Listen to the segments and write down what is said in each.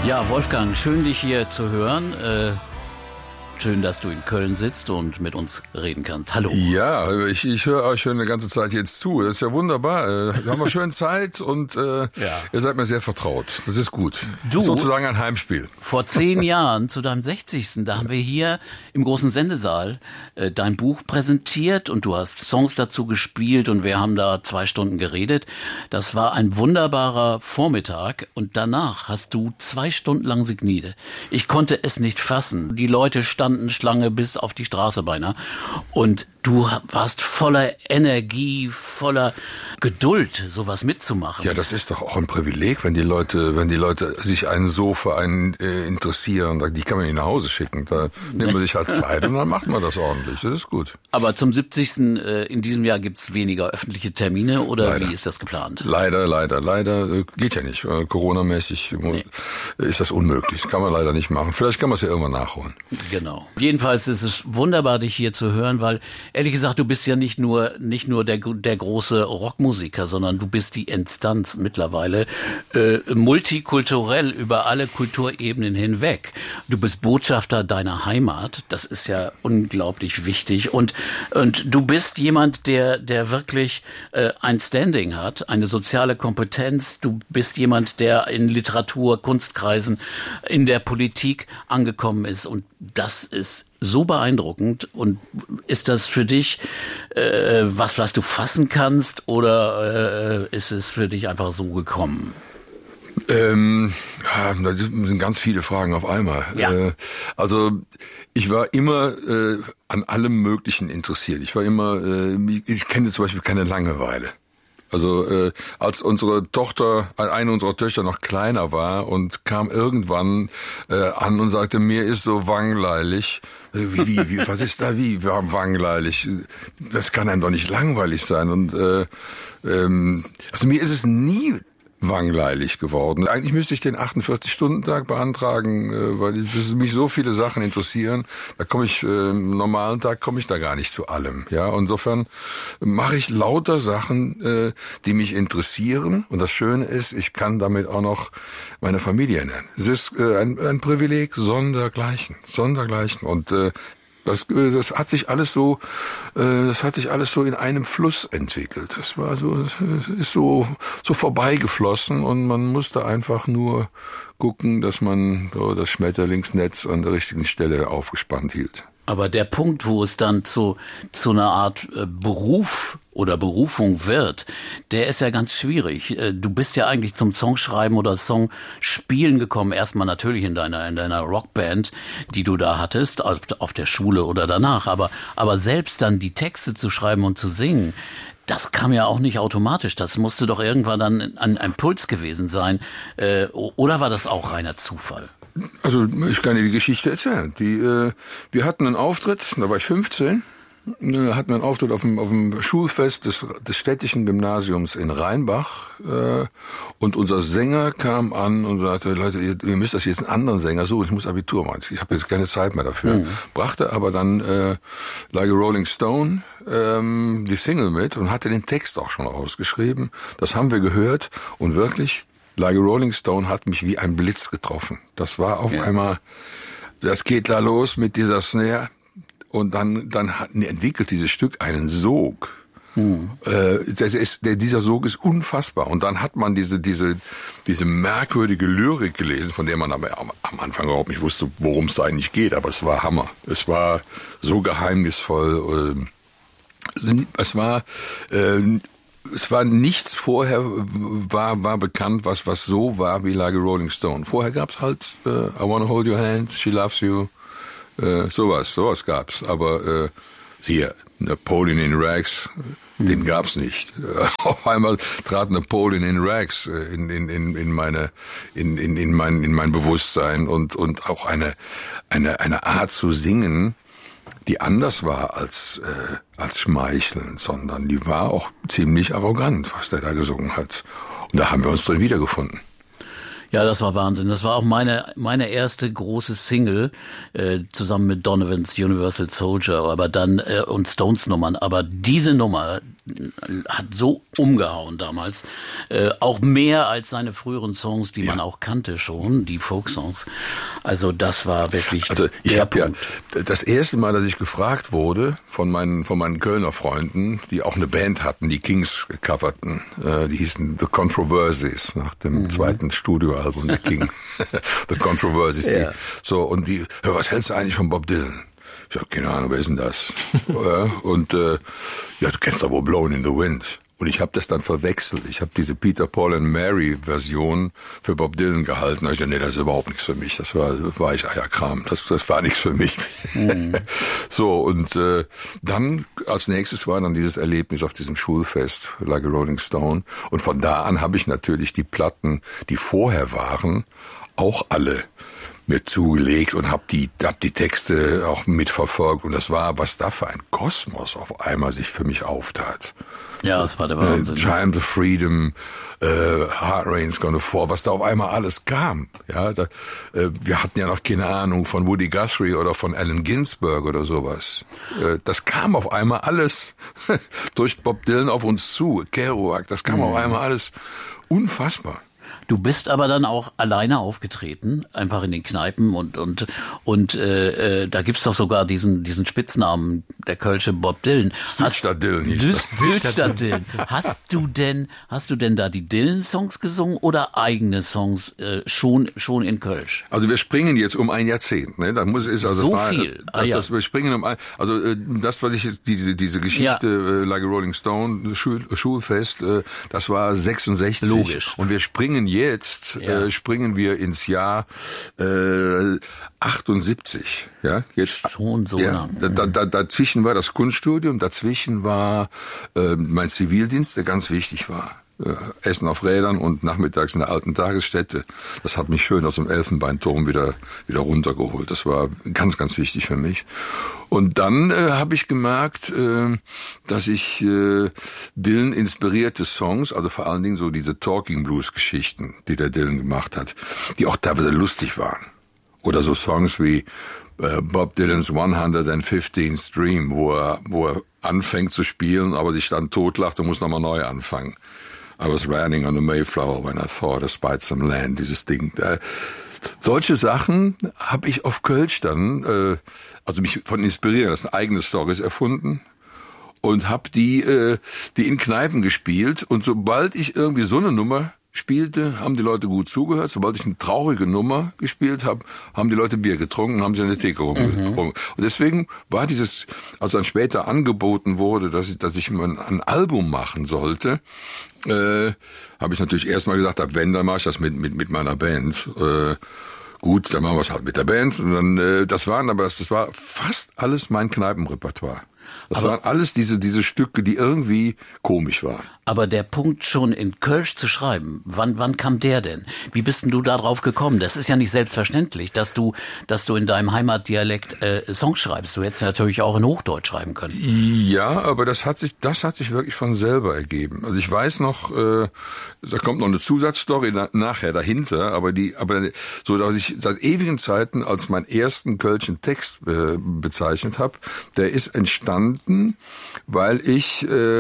Ja, Wolfgang, schön dich hier zu hören. Schön, dass du in Köln sitzt und mit uns reden kannst. Hallo. Ja, ich höre euch schon eine ganze Zeit jetzt zu. Das ist ja wunderbar. Wir haben schön Zeit und ihr seid mir sehr vertraut. Das ist gut. Du, sozusagen ein Heimspiel. Vor 10 Jahren, zu deinem 60. Da haben wir hier im großen Sendesaal dein Buch präsentiert und du hast Songs dazu gespielt und wir haben da 2 Stunden geredet. Das war ein wunderbarer Vormittag und danach hast du 2 Stunden lang signiert. Ich konnte es nicht fassen. Die Leute standen Schlange bis auf die Straße beinahe. Und du warst voller Energie, voller Geduld, sowas mitzumachen. Ja, das ist doch auch ein Privileg, wenn die Leute sich so für einen interessieren. Die kann man nicht nach Hause schicken. Da nimmt man sich halt Zeit und dann macht man das ordentlich. Das ist gut. Aber zum 70. In diesem Jahr gibt's weniger öffentliche Termine oder leider. Wie ist das geplant? Leider. Geht ja nicht. Corona-mäßig ist das unmöglich. Das kann man leider nicht machen. Vielleicht kann man es ja irgendwann nachholen. Genau. Jedenfalls ist es wunderbar, dich hier zu hören, weil ehrlich gesagt, du bist ja nicht nur der große Rockmusiker, sondern du bist die Instanz mittlerweile multikulturell über alle Kulturebenen hinweg. Du bist Botschafter deiner Heimat. Das ist ja unglaublich wichtig und du bist jemand, der wirklich ein Standing hat, eine soziale Kompetenz. Du bist jemand, der in Literatur, Kunstkreisen, in der Politik angekommen ist und das ist so beeindruckend. Und ist das für dich was du fassen kannst oder ist es für dich einfach so gekommen? Da sind ganz viele Fragen auf einmal. Ja. Also ich war immer an allem Möglichen interessiert. Ich kenne zum Beispiel keine Langeweile. Also als eine unserer Töchter noch kleiner war und kam irgendwann an und sagte, mir ist so langweilig. Wie, was ist da wie langweilig? Das kann einem doch nicht langweilig sein. Und also mir ist es nie langweilig geworden. Eigentlich müsste ich den 48-Stunden-Tag beantragen, weil mich so viele Sachen interessieren. Im normalen Tag komme ich da gar nicht zu allem. Ja, insofern mache ich lauter Sachen, die mich interessieren. Und das Schöne ist, ich kann damit auch noch meine Familie ernähren. Es ist ein Privileg sondergleichen. Und das hat sich alles so in einem Fluss entwickelt. Das ist so vorbeigeflossen und man musste einfach nur gucken, dass man das Schmetterlingsnetz an der richtigen Stelle aufgespannt hielt. Aber der Punkt, wo es dann zu einer Art Beruf oder Berufung wird, der ist ja ganz schwierig. Du bist ja eigentlich zum Songschreiben oder Songspielen gekommen, erstmal natürlich in deiner Rockband, die du da hattest, auf der Schule oder danach. Aber selbst dann die Texte zu schreiben und zu singen, das kam ja auch nicht automatisch. Das musste doch irgendwann dann ein Impuls gewesen sein. Oder war das auch reiner Zufall? Also ich kann dir die Geschichte erzählen. Wir hatten einen Auftritt, da war ich 15, hatten wir einen Auftritt auf dem Schulfest des städtischen Gymnasiums in Rheinbach und unser Sänger kam an und sagte, Leute, ihr müsst das jetzt einen anderen Sänger suchen, ich muss Abitur machen, ich habe jetzt keine Zeit mehr dafür. Brachte aber dann Like a Rolling Stone die Single mit und hatte den Text auch schon ausgeschrieben. Das haben wir gehört und wirklich Like a Rolling Stone hat mich wie ein Blitz getroffen. Das war auf einmal, das geht da los mit dieser Snare und dann entwickelt dieses Stück einen Sog. Dieser Sog ist unfassbar. Und dann hat man diese merkwürdige Lyrik gelesen, von der man aber am Anfang überhaupt nicht wusste, worum es da eigentlich geht. Aber es war Hammer. Es war so geheimnisvoll. Es war nichts vorher, war bekannt, was so war wie Like a Rolling Stone. Vorher gab's halt I Wanna Hold Your Hand, She Loves You, sowas gab's. Aber hier, Napoleon in Rags, den gab's nicht. Auf einmal trat Napoleon in Rags in mein Bewusstsein und auch eine Art zu singen, die anders war als schmeichelnd, sondern die war auch ziemlich arrogant, was der da gesungen hat. Und da haben wir uns drin wiedergefunden. Ja, das war Wahnsinn. Das war auch meine erste große Single, zusammen mit Donovans Universal Soldier, aber dann und Stones Nummern. Aber diese Nummer hat so umgehauen damals, auch mehr als seine früheren Songs, die man auch kannte schon, die Folksongs. Also das war wirklich ich habe ja das erste Mal, dass ich gefragt wurde von meinen Kölner Freunden, die auch eine Band hatten, die Kings coverten, die hießen The Controversies nach dem zweiten Studioalbum der King. The Controversies. Ja. So, und die, was hältst du eigentlich von Bob Dylan? Ich hab keine Ahnung, wer ist denn das? Und du kennst doch wohl Blowin' in the Wind. Und ich habe das dann verwechselt. Ich habe diese Peter, Paul and Mary Version für Bob Dylan gehalten. Und ich dachte, nee, das ist überhaupt nichts für mich. Das war ich Eierkram. Das war nichts für mich. So, und dann als nächstes war dann dieses Erlebnis auf diesem Schulfest, Like a Rolling Stone. Und von da an habe ich natürlich die Platten, die vorher waren, auch alle mir zugelegt und hab die Texte auch mitverfolgt. Und das war, was da für ein Kosmos auf einmal sich für mich auftat. Ja, das war der Wahnsinn. Giant of Freedom, Hard Rain's Gonna Fall, was da auf einmal alles kam. Ja, wir hatten ja noch keine Ahnung von Woody Guthrie oder von Allen Ginsberg oder sowas. Das kam auf einmal alles durch Bob Dylan auf uns zu. Kerouac, das kam auf einmal alles unfassbar. Du bist aber dann auch alleine aufgetreten, einfach in den Kneipen und da gibt's doch sogar diesen Spitznamen, der Kölsche Bob Dylan. Südstadt Dylan hieß das. Südstadt Dylan. Hast du denn da die Dylan-Songs gesungen oder eigene Songs schon in Kölsch? Also wir springen jetzt um ein Jahrzehnt, ne? Da ist also so viel. Wir springen das, was ich jetzt, diese Geschichte, Like a Rolling Stone, Schulfest, das war 66. Logisch. Und wir springen springen wir ins Jahr 78. Ja, jetzt schon so lang. Dazwischen war das Kunststudium, dazwischen war mein Zivildienst, der ganz wichtig war. Essen auf Rädern und nachmittags in der alten Tagesstätte. Das hat mich schön aus dem Elfenbeinturm wieder runtergeholt. Das war ganz, ganz wichtig für mich. Und dann habe ich gemerkt, dass ich Dylan inspirierte Songs, also vor allen Dingen so diese Talking Blues Geschichten, die der Dylan gemacht hat, die auch teilweise lustig waren. Oder so Songs wie Bob Dylan's 115th Dream, wo er anfängt zu spielen, aber sich dann totlacht und muss nochmal neu anfangen. I was running on the Mayflower when I thought I spied some land, dieses Ding. Solche Sachen habe ich auf Kölsch dann, also mich von inspirieren, das sind eigene Storys erfunden und habe die in Kneipen gespielt. Und sobald ich irgendwie so eine Nummer spielte, haben die Leute gut zugehört. Sobald ich eine traurige Nummer gespielt habe, haben die Leute Bier getrunken, haben sich an der Theke rumgetrunken. Und deswegen war dieses, als dann später angeboten wurde, dass ich ein Album machen sollte, habe ich natürlich erstmal gesagt, wenn, dann mache ich das mit meiner Band. Gut, dann machen wir es halt mit der Band. Und dann, das war fast alles mein Kneipenrepertoire. Das waren alles diese Stücke, die irgendwie komisch waren. Aber der Punkt, schon in Kölsch zu schreiben, wann kam der denn? Wie bist denn du da drauf gekommen? Das ist ja nicht selbstverständlich, dass du in deinem Heimatdialekt Songs schreibst. Du hättest natürlich auch in Hochdeutsch schreiben können. Ja, aber das hat sich wirklich von selber ergeben. Also ich weiß noch, da kommt noch eine Zusatzstory nachher dahinter, aber so, dass ich seit ewigen Zeiten als meinen ersten kölschen Text bezeichnet habe, der ist entstanden, weil ich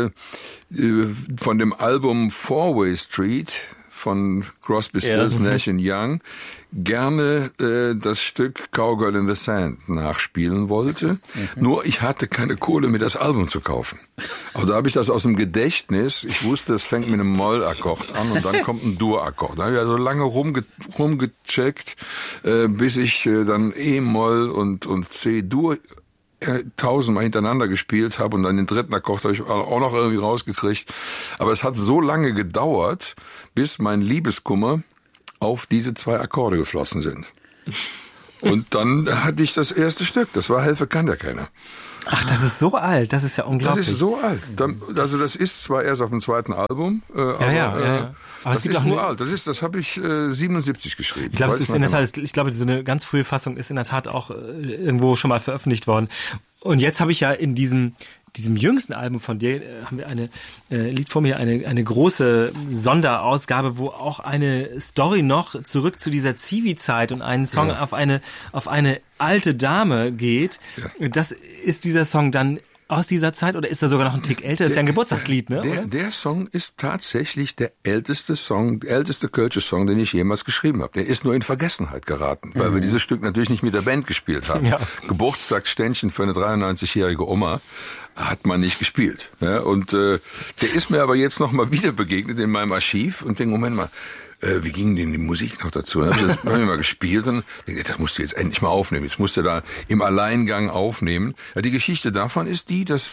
von dem Album Four-Way Street von Crosby, Stills, Nash & Young gerne das Stück Cowgirl in the Sand nachspielen wollte. Nur ich hatte keine Kohle, mir das Album zu kaufen. Also da habe ich das aus dem Gedächtnis. Ich wusste, es fängt mit einem Moll-Akkord an und dann kommt ein Dur-Akkord. Da habe ich also lange rumgecheckt, bis ich dann E-Moll und C-Dur 1000-mal hintereinander gespielt habe und dann den dritten Akkord habe ich auch noch irgendwie rausgekriegt. Aber es hat so lange gedauert, bis mein Liebeskummer auf diese 2 Akkorde geflossen sind. Und dann hatte ich das erste Stück. Das war Helfe kann ja keiner. Ach, das ist so alt. Das ist ja unglaublich. Das ist so alt. Also das ist zwar erst auf dem zweiten Album, aber das ist nur alt. Das habe ich 77 geschrieben. Ich glaube, es ist in der Tat, so eine ganz frühe Fassung ist in der Tat auch irgendwo schon mal veröffentlicht worden. Und jetzt habe ich ja in diesem diesem jüngsten Album von dir haben wir liegt vor mir eine große Sonderausgabe, wo auch eine Story noch zurück zu dieser Zivi-Zeit und einen Song auf eine alte Dame geht. Ja. Das ist dieser Song dann aus dieser Zeit oder ist er sogar noch ein Tick älter? Das ist ja ein Geburtstagslied, ne? Der Song ist tatsächlich der älteste Kölsche Song, den ich jemals geschrieben habe. Der ist nur in Vergessenheit geraten, weil wir dieses Stück natürlich nicht mit der Band gespielt haben. Ja. Geburtstagsständchen für eine 93-jährige Oma hat man nicht gespielt. Ja? Und der ist mir aber jetzt noch mal wieder begegnet in meinem Archiv und denke, Moment mal, wie ging denn die Musik noch dazu? Dann habe ich mal gespielt und denke, das musst du jetzt endlich mal aufnehmen. Jetzt musst du da im Alleingang aufnehmen. Ja, die Geschichte davon ist die, dass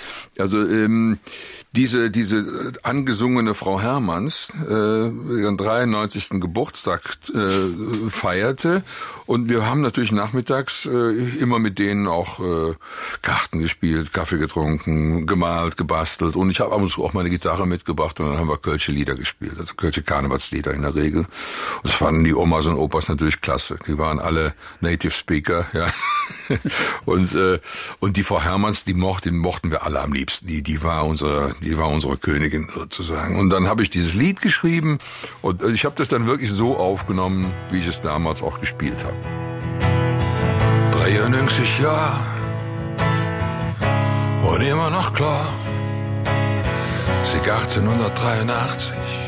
diese angesungene Frau Hermanns ihren 93. Geburtstag feierte und wir haben natürlich nachmittags immer mit denen auch Karten gespielt, Kaffee getrunken, gemalt, gebastelt und ich habe ab und zu auch meine Gitarre mitgebracht und dann haben wir Kölsche Lieder gespielt, also Kölsche Karnevalslieder in der Regel. Das fanden die Omas und Opas natürlich klasse. Die waren alle Native Speaker, ja. Und die Frau Hermanns, die mochten wir alle am liebsten. Die war unsere Königin sozusagen. Und dann habe ich dieses Lied geschrieben und ich habe das dann wirklich so aufgenommen, wie ich es damals auch gespielt habe. 93 Jahre und immer noch klar. Sieg 1883.